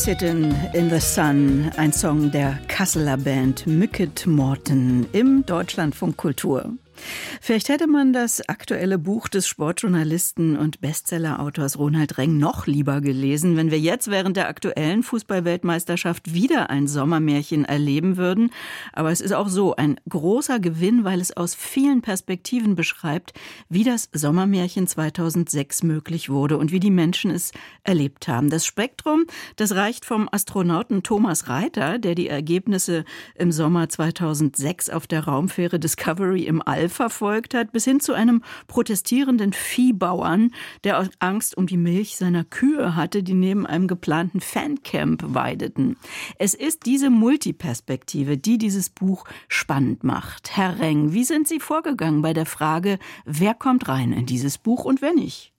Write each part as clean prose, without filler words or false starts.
Sittin' in the Sun, ein Song der Kasseler Band Mycket Morten im Deutschlandfunk Kultur. Vielleicht hätte man das aktuelle Buch des Sportjournalisten und Bestseller-Autors Ronald Reng noch lieber gelesen, wenn wir jetzt während der aktuellen Fußball-Weltmeisterschaft wieder ein Sommermärchen erleben würden. Aber es ist auch so ein großer Gewinn, weil es aus vielen Perspektiven beschreibt, wie das Sommermärchen 2006 möglich wurde und wie die Menschen es erlebt haben. Das Spektrum, das reicht vom Astronauten Thomas Reiter, der die Ergebnisse im Sommer 2006 auf der Raumfähre Discovery im All verfolgt hat, bis hin zu einem protestierenden Viehbauern, der aus Angst um die Milch seiner Kühe hatte, die neben einem geplanten Fancamp weideten. Es ist diese Multiperspektive, die dieses Buch spannend macht. Herr Reng, wie sind Sie vorgegangen bei der Frage, wer kommt rein in dieses Buch und wer nicht?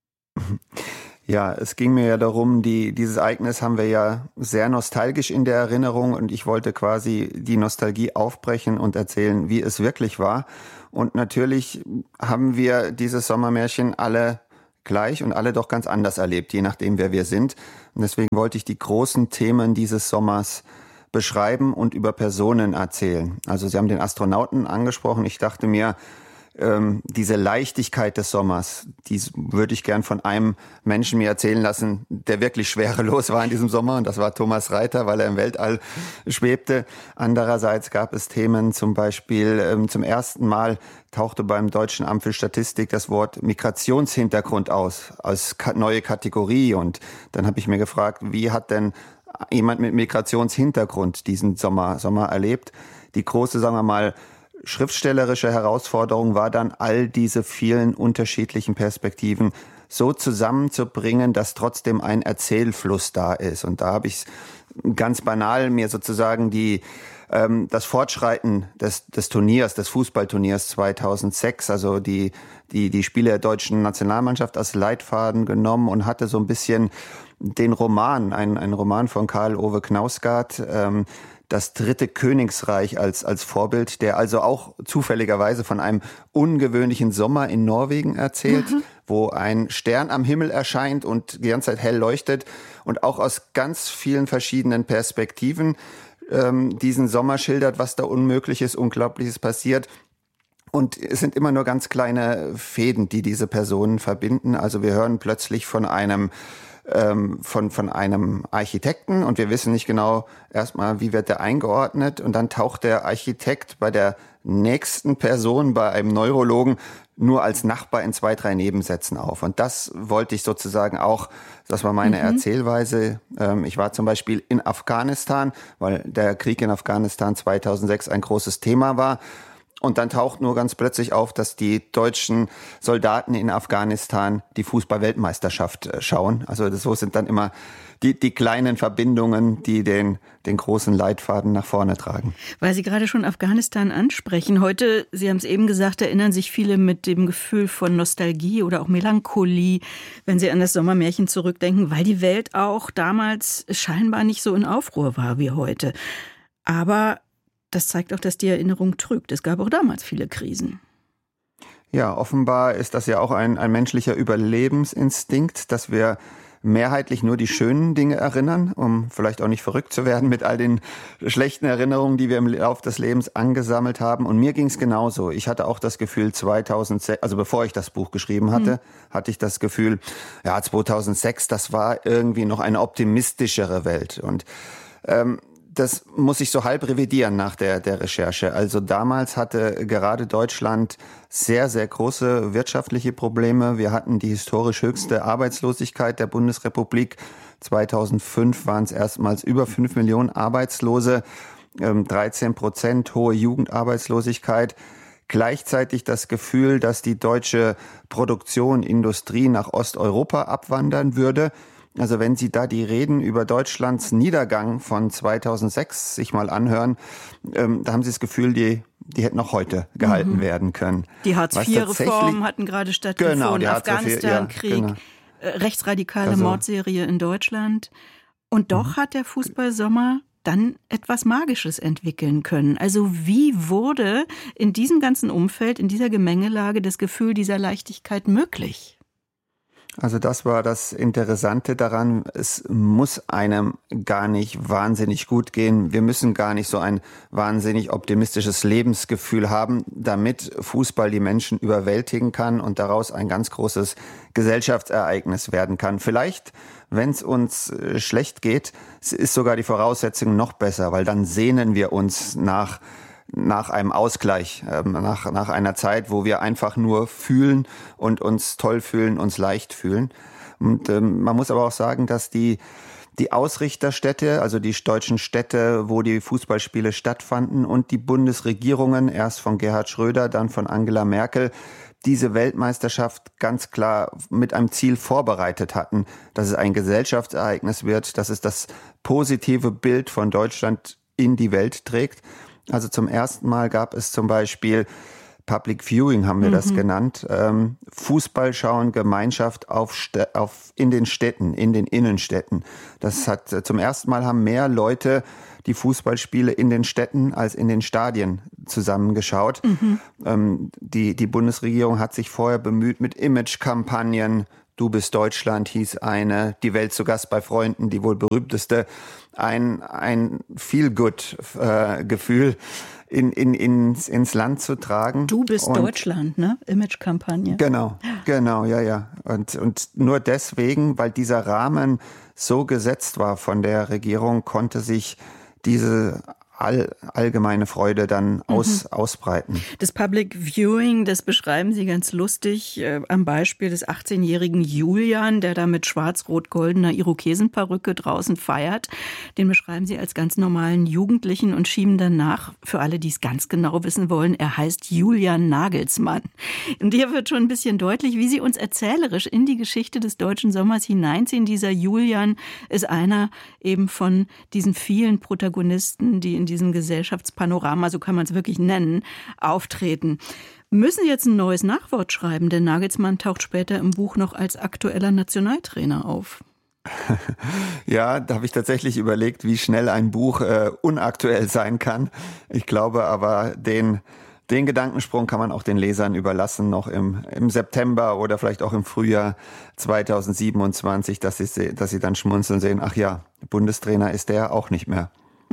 Ja, es ging mir ja darum, dieses Ereignis haben wir ja sehr nostalgisch in der Erinnerung und ich wollte quasi die Nostalgie aufbrechen und erzählen, wie es wirklich war. Und natürlich haben wir dieses Sommermärchen alle gleich und alle doch ganz anders erlebt, je nachdem, wer wir sind. Und deswegen wollte ich die großen Themen dieses Sommers beschreiben und über Personen erzählen. Also Sie haben den Astronauten angesprochen. Ich dachte mir, diese Leichtigkeit des Sommers, die würde ich gern von einem Menschen mir erzählen lassen, der wirklich schwerelos war in diesem Sommer. Und das war Thomas Reiter, weil er im Weltall schwebte. Andererseits gab es Themen, zum Beispiel zum ersten Mal tauchte beim Deutschen Amt für Statistik das Wort Migrationshintergrund als neue Kategorie. Und dann habe ich mir gefragt, wie hat denn jemand mit Migrationshintergrund diesen Sommer erlebt? Die große, sagen wir mal, schriftstellerische Herausforderung war dann, all diese vielen unterschiedlichen Perspektiven so zusammenzubringen, dass trotzdem ein Erzählfluss da ist. Und da habe ich ganz banal mir sozusagen das Fortschreiten des Turniers, des Fußballturniers 2006, also die Spiele der deutschen Nationalmannschaft als Leitfaden genommen und hatte so ein bisschen den Roman, ein Roman von Karl Ove Knausgard, das dritte Königsreich als Vorbild, der also auch zufälligerweise von einem ungewöhnlichen Sommer in Norwegen erzählt, wo ein Stern am Himmel erscheint und die ganze Zeit hell leuchtet und auch aus ganz vielen verschiedenen Perspektiven diesen Sommer schildert, was da Unmögliches, Unglaubliches passiert. Und es sind immer nur ganz kleine Fäden, die diese Personen verbinden. Also wir hören plötzlich von einem Architekten und wir wissen nicht genau erstmal, wie wird der eingeordnet, und dann taucht der Architekt bei der nächsten Person, bei einem Neurologen, nur als Nachbar in 2, 3 Nebensätzen auf. Und das wollte ich sozusagen auch, das war meine Erzählweise. Ich war zum Beispiel in Afghanistan, weil der Krieg in Afghanistan 2006 ein großes Thema war. Und dann taucht nur ganz plötzlich auf, dass die deutschen Soldaten in Afghanistan die Fußball-Weltmeisterschaft schauen. Also so sind dann immer die kleinen Verbindungen, die den großen Leitfaden nach vorne tragen. Weil Sie gerade schon Afghanistan ansprechen. Heute, Sie haben es eben gesagt, erinnern sich viele mit dem Gefühl von Nostalgie oder auch Melancholie, wenn sie an das Sommermärchen zurückdenken, weil die Welt auch damals scheinbar nicht so in Aufruhr war wie heute. Aber das zeigt auch, dass die Erinnerung trügt. Es gab auch damals viele Krisen. Ja, offenbar ist das ja auch ein menschlicher Überlebensinstinkt, dass wir mehrheitlich nur die schönen Dinge erinnern, um vielleicht auch nicht verrückt zu werden mit all den schlechten Erinnerungen, die wir im Laufe des Lebens angesammelt haben. Und mir ging es genauso. Ich hatte auch das Gefühl 2006, also bevor ich das Buch geschrieben hatte, hatte ich das Gefühl, ja, 2006, das war irgendwie noch eine optimistischere Welt. Und das muss ich so halb revidieren nach der Recherche. Also damals hatte gerade Deutschland sehr, sehr große wirtschaftliche Probleme. Wir hatten die historisch höchste Arbeitslosigkeit der Bundesrepublik. 2005 waren es erstmals über 5 Millionen Arbeitslose, 13% hohe Jugendarbeitslosigkeit. Gleichzeitig das Gefühl, dass die deutsche Produktion, Industrie nach Osteuropa abwandern würde. Also wenn Sie da die Reden über Deutschlands Niedergang von 2006 sich mal anhören, da haben Sie das Gefühl, die hätten auch heute gehalten werden können. Die Hartz-IV-Reformen hatten gerade stattgefunden, genau, der Afghanistan-Krieg, genau. Rechtsradikale Mordserie in Deutschland. Und doch hat der Fußballsommer dann etwas Magisches entwickeln können. Also wie wurde in diesem ganzen Umfeld, in dieser Gemengelage das Gefühl dieser Leichtigkeit möglich? Also das war das Interessante daran. Es muss einem gar nicht wahnsinnig gut gehen. Wir müssen gar nicht so ein wahnsinnig optimistisches Lebensgefühl haben, damit Fußball die Menschen überwältigen kann und daraus ein ganz großes Gesellschaftsereignis werden kann. Vielleicht, wenn es uns schlecht geht, ist sogar die Voraussetzung noch besser, weil dann sehnen wir uns nach einem Ausgleich, nach einer Zeit, wo wir einfach nur fühlen und uns toll fühlen, uns leicht fühlen. Und man muss aber auch sagen, dass die Ausrichterstädte, also die deutschen Städte, wo die Fußballspiele stattfanden, und die Bundesregierungen, erst von Gerhard Schröder, dann von Angela Merkel, diese Weltmeisterschaft ganz klar mit einem Ziel vorbereitet hatten, dass es ein Gesellschaftsereignis wird, dass es das positive Bild von Deutschland in die Welt trägt. Also zum ersten Mal gab es zum Beispiel Public Viewing, haben wir das genannt, Fußball schauen, Gemeinschaft in den Städten, in den Innenstädten. Das hat zum ersten Mal haben mehr Leute die Fußballspiele in den Städten als in den Stadien zusammengeschaut. Die Bundesregierung hat sich vorher bemüht mit Imagekampagnen. Du bist Deutschland hieß eine, die Welt zu Gast bei Freunden, die wohl berühmteste, ein Feel-Good-Gefühl ins Land zu tragen. Du bist Deutschland, ne? Imagekampagne. Genau, ja. Und nur deswegen, weil dieser Rahmen so gesetzt war von der Regierung, konnte sich diese allgemeine Freude dann ausbreiten. Das Public Viewing, das beschreiben Sie ganz lustig am Beispiel des 18-jährigen Julian, der da mit schwarz-rot-goldener Irokesenperücke draußen feiert. Den beschreiben Sie als ganz normalen Jugendlichen und schieben dann nach, für alle, die es ganz genau wissen wollen, er heißt Julian Nagelsmann. Und hier wird schon ein bisschen deutlich, wie Sie uns erzählerisch in die Geschichte des deutschen Sommers hineinziehen. Dieser Julian ist einer eben von diesen vielen Protagonisten, die in diesem Gesellschaftspanorama, so kann man es wirklich nennen, auftreten. Müssen Sie jetzt ein neues Nachwort schreiben, denn Nagelsmann taucht später im Buch noch als aktueller Nationaltrainer auf. Ja, da habe ich tatsächlich überlegt, wie schnell ein Buch unaktuell sein kann. Ich glaube aber, den Gedankensprung kann man auch den Lesern überlassen, noch im September oder vielleicht auch im Frühjahr 2027, dass sie dann schmunzeln sehen, ach ja, Bundestrainer ist der auch nicht mehr.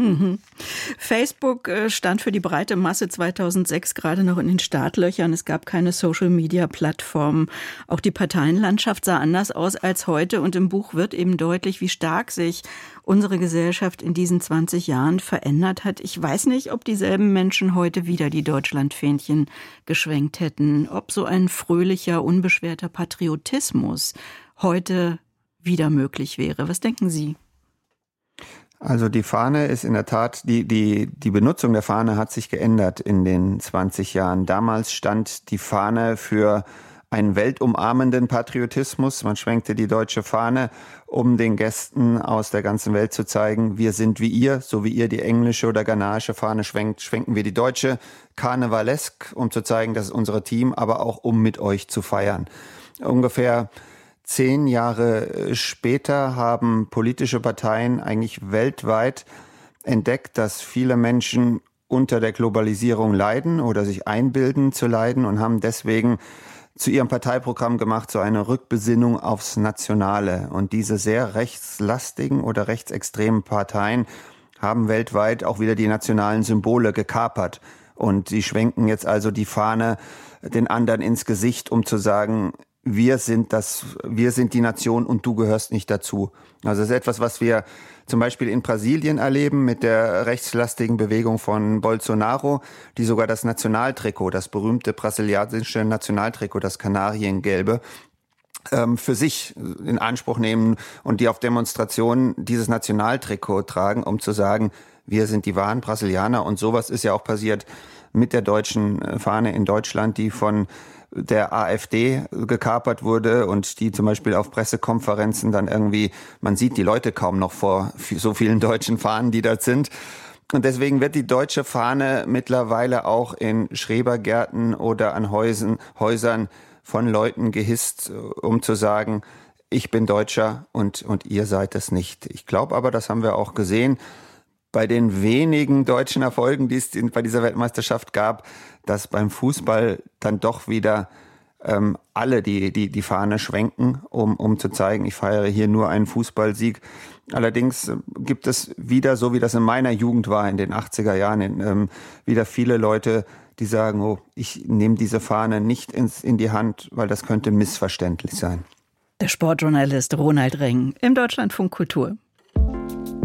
Facebook stand für die breite Masse 2006 gerade noch in den Startlöchern. Es gab keine Social-Media-Plattformen. Auch die Parteienlandschaft sah anders aus als heute. Und im Buch wird eben deutlich, wie stark sich unsere Gesellschaft in diesen 20 Jahren verändert hat. Ich weiß nicht, ob dieselben Menschen heute wieder die Deutschlandfähnchen geschwenkt hätten. Ob so ein fröhlicher, unbeschwerter Patriotismus heute wieder möglich wäre. Was denken Sie? Also die Fahne ist in der Tat, die Benutzung der Fahne hat sich geändert in den 20 Jahren. Damals stand die Fahne für einen weltumarmenden Patriotismus. Man schwenkte die deutsche Fahne, um den Gästen aus der ganzen Welt zu zeigen, wir sind wie ihr, so wie ihr die englische oder ghanaische Fahne schwenkt, schwenken wir die deutsche. Karnevalesk, um zu zeigen, das ist unser Team, aber auch um mit euch zu feiern. Ungefähr 10 Jahre später haben politische Parteien eigentlich weltweit entdeckt, dass viele Menschen unter der Globalisierung leiden oder sich einbilden zu leiden und haben deswegen zu ihrem Parteiprogramm gemacht, so eine Rückbesinnung aufs Nationale. Und diese sehr rechtslastigen oder rechtsextremen Parteien haben weltweit auch wieder die nationalen Symbole gekapert. Und sie schwenken jetzt also die Fahne den anderen ins Gesicht, um zu sagen, wir sind die Nation und du gehörst nicht dazu. Also das ist etwas, was wir zum Beispiel in Brasilien erleben mit der rechtslastigen Bewegung von Bolsonaro, die sogar das Nationaltrikot, das berühmte brasilianische Nationaltrikot, das Kanariengelbe, für sich in Anspruch nehmen und die auf Demonstrationen dieses Nationaltrikot tragen, um zu sagen, wir sind die wahren Brasilianer. Und sowas ist ja auch passiert mit der deutschen Fahne in Deutschland, die von der AfD gekapert wurde und die zum Beispiel auf Pressekonferenzen dann irgendwie, man sieht die Leute kaum noch vor so vielen deutschen Fahnen, die dort sind. Und deswegen wird die deutsche Fahne mittlerweile auch in Schrebergärten oder an Häusern von Leuten gehisst, um zu sagen, ich bin Deutscher und ihr seid es nicht. Ich glaube aber, das haben wir auch gesehen, bei den wenigen deutschen Erfolgen, die es bei dieser Weltmeisterschaft gab, dass beim Fußball dann doch wieder alle die Fahne schwenken, um zu zeigen, ich feiere hier nur einen Fußballsieg. Allerdings gibt es wieder, so wie das in meiner Jugend war, in den 80er Jahren, wieder viele Leute, die sagen, oh, ich nehme diese Fahne nicht in die Hand, weil das könnte missverständlich sein. Der Sportjournalist Ronald Reng im Deutschlandfunk Kultur.